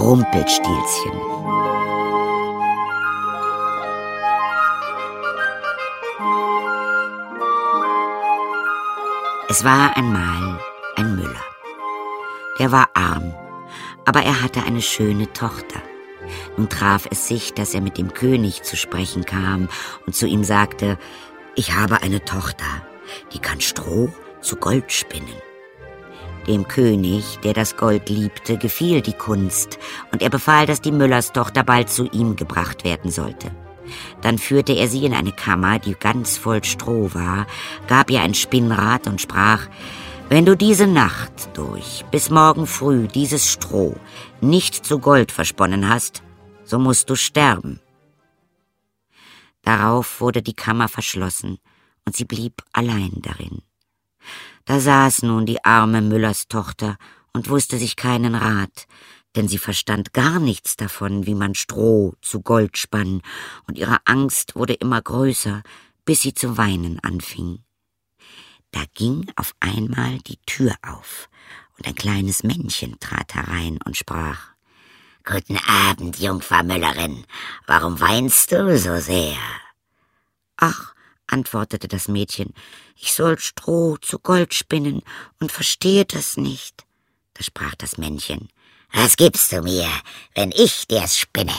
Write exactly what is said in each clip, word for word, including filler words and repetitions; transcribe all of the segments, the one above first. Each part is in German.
Rumpelstilzchen. Es war einmal ein Müller. Der war arm, aber er hatte eine schöne Tochter. Nun traf es sich, dass er mit dem König zu sprechen kam und zu ihm sagte: »Ich habe eine Tochter, die kann Stroh zu Gold spinnen.« Dem König, der das Gold liebte, gefiel die Kunst, und er befahl, dass die Müllerstochter bald zu ihm gebracht werden sollte. Dann führte er sie in eine Kammer, die ganz voll Stroh war, gab ihr ein Spinnrad und sprach: »Wenn du diese Nacht durch bis morgen früh dieses Stroh nicht zu Gold versponnen hast, so musst du sterben.« Darauf wurde die Kammer verschlossen, und sie blieb allein darin. Da saß nun die arme Müllerstochter und wusste sich keinen Rat, denn sie verstand gar nichts davon, wie man Stroh zu Gold spann, und ihre Angst wurde immer größer, bis sie zu weinen anfing. Da ging auf einmal die Tür auf, und ein kleines Männchen trat herein und sprach: »Guten Abend, Jungfer Müllerin, warum weinst du so sehr?« »Ach«, antwortete das Mädchen, »ich soll Stroh zu Gold spinnen und verstehe das nicht.« Da sprach das Männchen: »Was gibst du mir, wenn ich dir's spinne?«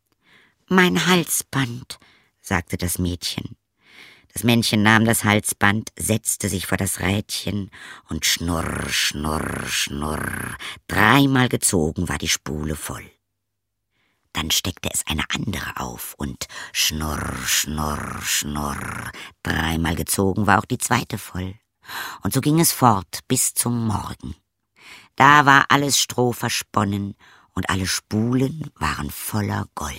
»Mein Halsband«, sagte das Mädchen. Das Männchen nahm das Halsband, setzte sich vor das Rädchen, und schnurr, schnurr, schnurr, dreimal gezogen war die Spule voll. Dann steckte es eine andere auf, und schnurr, schnurr, schnurr, dreimal gezogen war auch die zweite voll. Und so ging es fort bis zum Morgen. Da war alles Stroh versponnen, und alle Spulen waren voller Gold.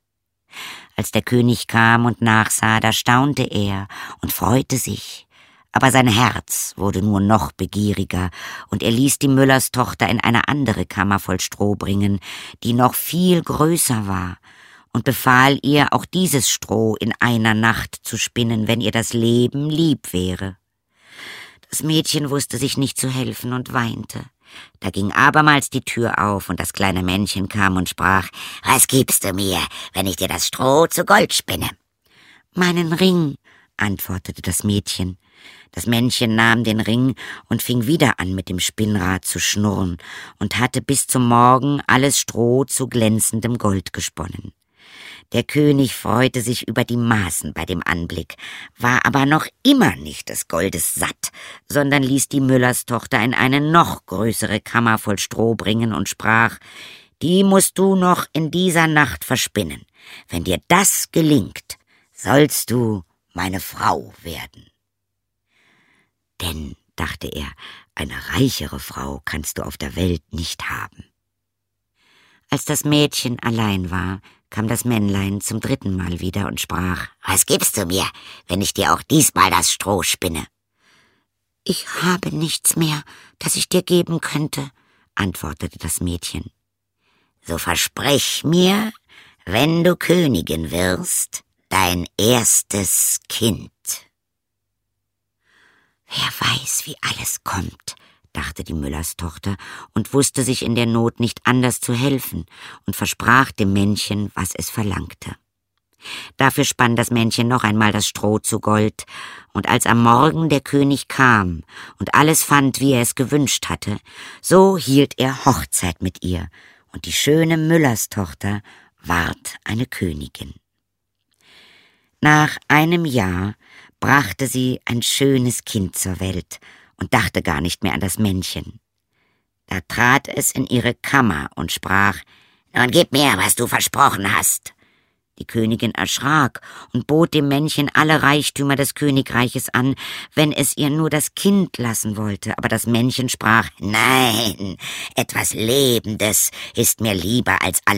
Als der König kam und nachsah, da staunte er und freute sich. Aber sein Herz wurde nur noch begieriger, und er ließ die Müllerstochter in eine andere Kammer voll Stroh bringen, die noch viel größer war, und befahl ihr, auch dieses Stroh in einer Nacht zu spinnen, wenn ihr das Leben lieb wäre. Das Mädchen wusste sich nicht zu helfen und weinte. Da ging abermals die Tür auf, und das kleine Männchen kam und sprach: »Was gibst du mir, wenn ich dir das Stroh zu Gold spinne?« »Meinen Ring«, antwortete das Mädchen. Das Männchen nahm den Ring und fing wieder an, mit dem Spinnrad zu schnurren, und hatte bis zum Morgen alles Stroh zu glänzendem Gold gesponnen. Der König freute sich über die Maßen bei dem Anblick, war aber noch immer nicht des Goldes satt, sondern ließ die Müllerstochter in eine noch größere Kammer voll Stroh bringen und sprach: »Die musst du noch in dieser Nacht verspinnen. Wenn dir das gelingt, sollst du meine Frau werden.« Denn, dachte er, eine reichere Frau kannst du auf der Welt nicht haben. Als das Mädchen allein war, kam das Männlein zum dritten Mal wieder und sprach: »Was gibst du mir, wenn ich dir auch diesmal das Stroh spinne?« »Ich habe nichts mehr, das ich dir geben könnte«, antwortete das Mädchen. »So versprich mir, wenn du Königin wirst, dein erstes Kind.« »Wer weiß, wie alles kommt«, dachte die Müllerstochter und wusste sich in der Not nicht anders zu helfen und versprach dem Männchen, was es verlangte. Dafür spann das Männchen noch einmal das Stroh zu Gold, und als am Morgen der König kam und alles fand, wie er es gewünscht hatte, so hielt er Hochzeit mit ihr, und die schöne Müllerstochter ward eine Königin. Nach einem Jahr brachte sie ein schönes Kind zur Welt und dachte gar nicht mehr an das Männchen. Da trat es in ihre Kammer und sprach: »Nun gib mir, was du versprochen hast.« Die Königin erschrak und bot dem Männchen alle Reichtümer des Königreiches an, wenn es ihr nur das Kind lassen wollte. Aber das Männchen sprach: »Nein, etwas Lebendes ist mir lieber als alles.«